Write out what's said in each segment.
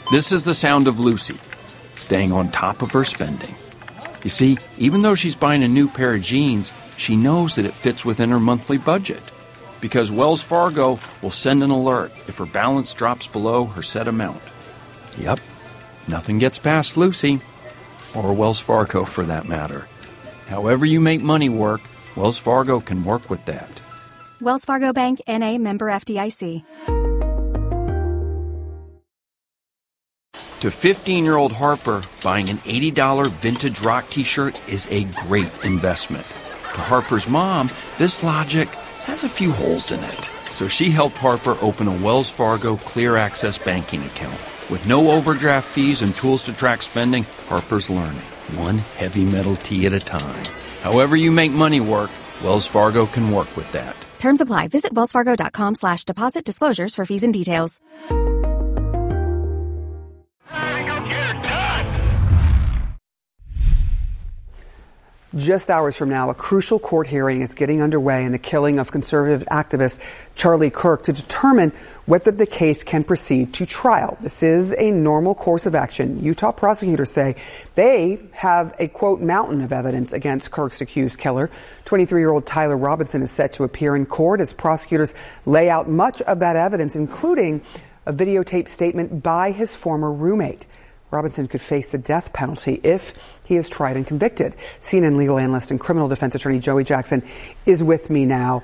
This is the sound of Lucy, staying on top of her spending. You see, even though she's buying a new pair of jeans, she knows that it fits within her monthly budget. Because Wells Fargo will send an alert if her balance drops below her set amount. Yep, nothing gets past Lucy, or Wells Fargo for that matter. However you make money work, Wells Fargo can work with that. Wells Fargo Bank, N.A., member FDIC. To 15-year-old Harper, buying an $80 vintage rock t-shirt is a great investment. To Harper's mom, this logic has a few holes in it. So she helped Harper open a Wells Fargo Clear Access banking account. With no overdraft fees and tools to track spending, Harper's learning, one heavy metal tea at a time. However you make money work, Wells Fargo can work with that. Terms apply. Visit wellsfargo.com/deposit disclosures for fees and details. Just hours from now, a crucial court hearing is getting underway in the killing of conservative activist Charlie Kirk to determine whether the case can proceed to trial. This is a normal course of action. Utah prosecutors say they have a, quote, mountain of evidence against Kirk's accused killer. 23-year-old Tyler Robinson is set to appear in court as prosecutors lay out much of that evidence, including a videotaped statement by his former roommate. Robinson could face the death penalty if he is tried and convicted. CNN legal analyst and criminal defense attorney Joey Jackson is with me now.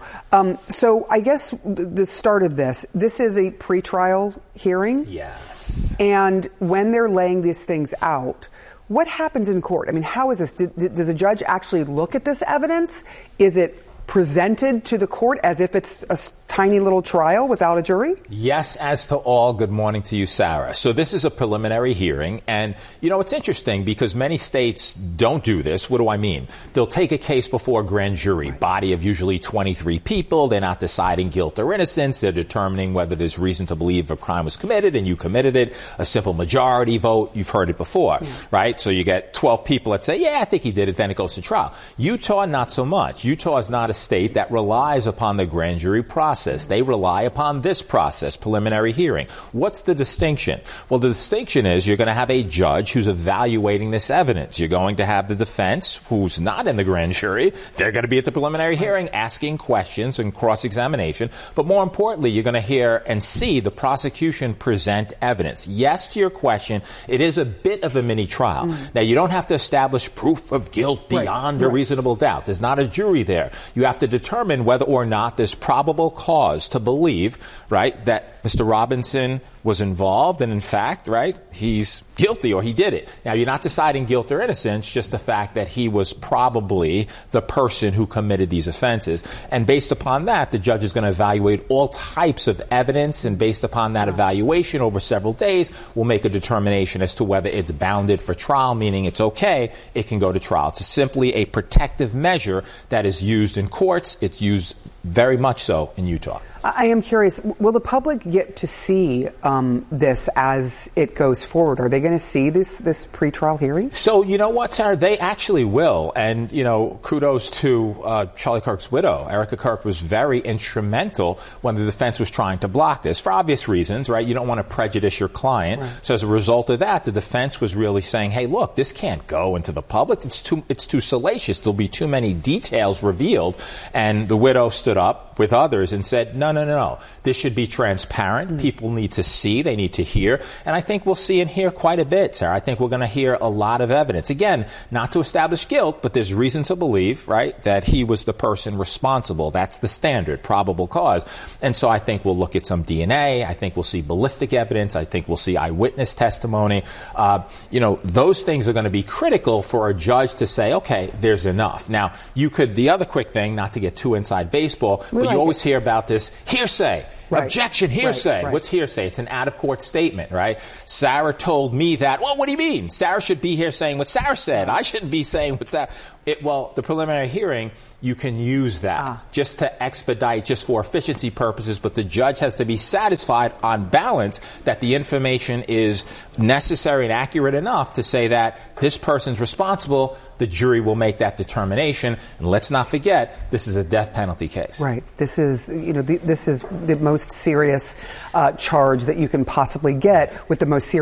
So I guess the start of this is a pretrial hearing? Yes. And when they're laying these things out, what happens in court? I mean, how is this? Does a judge actually look at this evidence? Is it presented to the court as if it's a tiny little trial without a jury? Yes, as to all. Good morning to you, Sarah. So this is a preliminary hearing. And, you know, it's interesting because many states don't do this. What do I mean? They'll take a case before a grand jury, body of usually 23 people. They're not deciding guilt or innocence. They're determining whether there's reason to believe a crime was committed and you committed it. A simple majority vote. You've heard it before, right? So you get 12 people that say, yeah, I think he did it. Then it goes to trial. Utah, not so much. Utah is not a state that relies upon the grand jury process. They rely upon this process, preliminary hearing. What's the distinction? Well, the distinction is you're going to have a judge who's evaluating this evidence. You're going to have the defense, who's not in the grand jury. They're going to be at the preliminary hearing asking questions and cross-examination. But more importantly, you're going to hear and see the prosecution present evidence. Yes, to your question, it is a bit of a mini trial. Now, you don't have to establish proof of guilt beyond a reasonable doubt. There's not a jury there. You have to determine whether or not there's probable cause to believe, right, that Mr. Robinson was involved and, in fact, right, he's guilty or he did it. Now, you're not deciding guilt or innocence, just the fact that he was probably the person who committed these offenses. And based upon that, the judge is going to evaluate all types of evidence, and based upon that evaluation over several days, will make a determination as to whether it's bounded for trial, meaning it's okay, it can go to trial. It's simply a protective measure that is used in courts. It's used very much so in Utah. I am curious, will the public get to see this as it goes forward? Are they going to see this pretrial hearing? So, you know what, Sarah? They actually will. And, you know, kudos to Charlie Kirk's widow. Erica Kirk was very instrumental when the defense was trying to block this for obvious reasons, right? You don't want to prejudice your client. Right. So as a result of that, the defense was really saying, hey, look, this can't go into the public. It's too salacious. There'll be too many details revealed. And the widow stood up with others and said, no. This should be transparent. People need to see. They need to hear. And I think we'll see and hear quite a bit, Sarah. I think we're going to hear a lot of evidence. Again, not to establish guilt, but there's reason to believe, right, that he was the person responsible. That's the standard, probable cause. And so I think we'll look at some DNA. I think we'll see ballistic evidence. I think we'll see eyewitness testimony. Those things are going to be critical for a judge to say, okay, there's enough. Now, the other quick thing, not to get too inside baseball, but you always hear about this hearsay. Right. Objection, hearsay. Right. What's hearsay? It's an out-of-court statement, right? Sarah told me that. Well, what do you mean? Sarah should be here saying what Sarah said. I shouldn't be saying what Sarah... the preliminary hearing, you can use that just to expedite, just for efficiency purposes, but the judge has to be satisfied on balance that the information is necessary and accurate enough to say that this person's responsible. The jury will make that determination. And let's not forget, this is a death penalty case. Right. This is, this is the most serious charge that you can possibly get with the most serious